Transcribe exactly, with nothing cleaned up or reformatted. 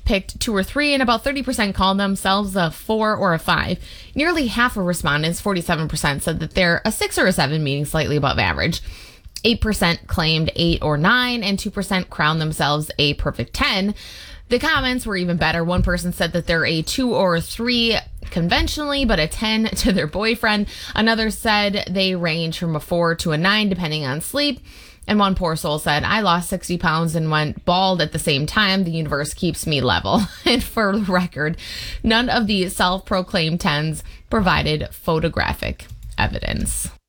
picked two or three, and about thirty percent called themselves a four or a five. Nearly half of respondents, forty-seven percent, said that they're a six or a seven, meaning slightly above average. eight percent claimed eight or nine, and two percent crowned themselves a perfect ten. The comments were even better. One person said that they're a two or a three conventionally, but a ten to their boyfriend. Another said they range from a four to a nine, depending on sleep. And one poor soul said, I lost sixty pounds and went bald at the same time. The universe keeps me level. And for the record, none of the self-proclaimed tens provided photographic evidence.